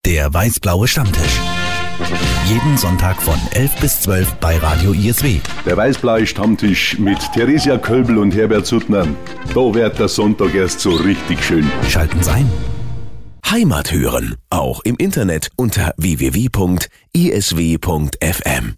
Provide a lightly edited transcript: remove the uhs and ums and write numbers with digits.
Der weiß-blaue Stammtisch. Jeden Sonntag von 11 bis 12 bei Radio ISW. Der weiß-blaue Stammtisch mit Theresia Kölbel und Herbert Suttner. Da wird der Sonntag erst so richtig schön. Schalten Sie ein. Heimat hören, auch im Internet unter www.isw.fm.